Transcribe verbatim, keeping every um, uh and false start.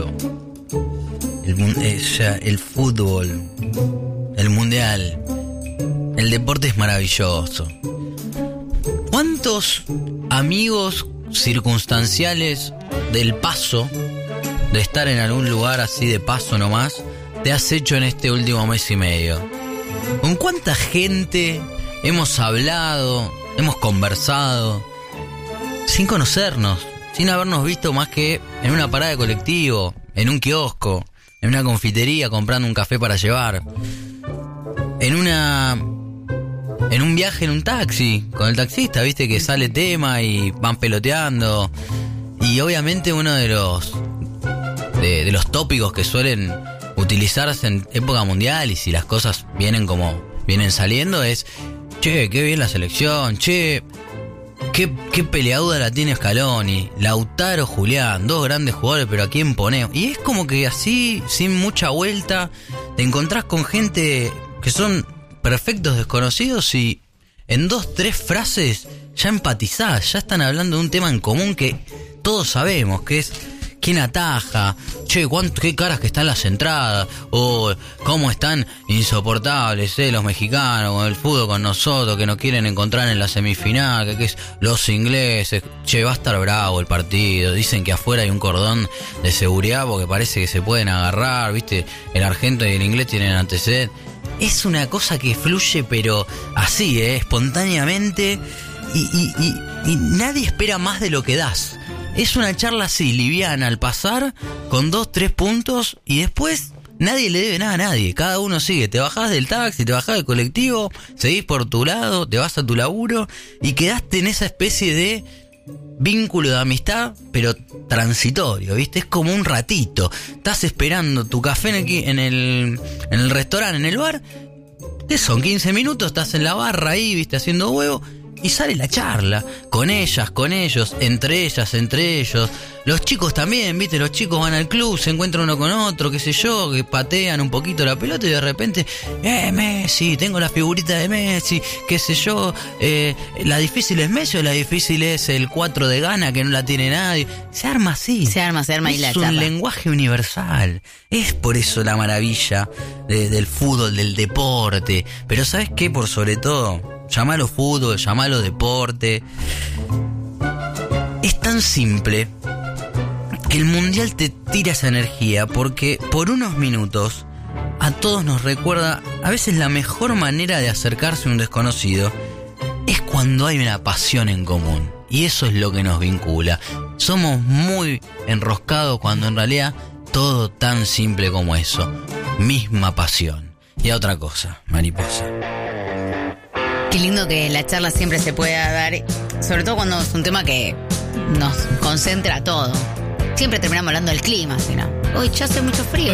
medio. El, eh, ya, el fútbol, el mundial, el deporte es maravilloso. ¿Cuántos amigos circunstanciales del paso, de estar en algún lugar así de paso nomás, te has hecho en este último mes y medio? ¿Con cuánta gente hemos hablado, hemos conversado, sin conocernos, sin habernos visto más que en una parada de colectivo, en un kiosco, en una confitería comprando un café para llevar, en una... en un viaje en un taxi, con el taxista, viste que sale tema y van peloteando? Y obviamente uno de los de, de los tópicos que suelen utilizarse en época mundial, y si las cosas vienen como vienen saliendo, es: che, qué bien la selección, che, qué, qué peleaduda la tiene Scaloni, Lautaro, Julián, dos grandes jugadores, pero ¿a quién ponemos? Y es como que así, sin mucha vuelta, te encontrás con gente que son perfectos desconocidos y en dos, tres frases ya empatizás, ya están hablando de un tema en común que todos sabemos, que es quién ataja, che, cuánto, qué caras que están las entradas, o cómo están insoportables eh, los mexicanos con el fútbol, con nosotros, que nos quieren encontrar en la semifinal, que, que es los ingleses, che, va a estar bravo el partido, dicen que afuera hay un cordón de seguridad porque parece que se pueden agarrar, viste, el argento y el inglés tienen antecedentes. Es una cosa que fluye, pero así, eh, espontáneamente, y, y, y, y nadie espera más de lo que das. Es una charla así, liviana al pasar, con dos, tres puntos, y después nadie le debe nada a nadie. Cada uno sigue, te bajás del taxi, te bajás del colectivo, seguís por tu lado, te vas a tu laburo, y quedaste en esa especie de vínculo de amistad, pero transitorio, ¿viste? Es como un ratito. Estás esperando tu café en el, en el, en el restaurante, en el bar. ¿Qué son? quince minutos, estás en la barra ahí, ¿viste? Haciendo huevo. Y sale la charla, con ellas, con ellos, entre ellas, entre ellos. Los chicos también, ¿viste? Los chicos van al club, se encuentran uno con otro, qué sé yo, que patean un poquito la pelota y de repente, eh, Messi, tengo la figurita de Messi, qué sé yo, eh, la difícil es Messi o la difícil es el cuatro de Ghana que no la tiene nadie. Se arma así. Se arma, se arma es y la un charla. lenguaje universal. Es por eso la maravilla de, del fútbol, del deporte. Pero ¿sabes qué? Por sobre todo, llamalo fútbol, llamalo deporte. Es tan simple que el mundial te tira esa energía, porque por unos minutos a todos nos recuerda, a veces la mejor manera de acercarse a un desconocido es cuando hay una pasión en común, y eso es lo que nos vincula. Somos muy enroscados cuando en realidad todo tan simple como eso, misma pasión. Y a otra cosa, mariposa. Qué lindo que la charla siempre se pueda dar, sobre todo cuando es un tema que nos concentra a todo. Siempre terminamos hablando del clima, ¿sí, no? Hoy ya hace mucho frío.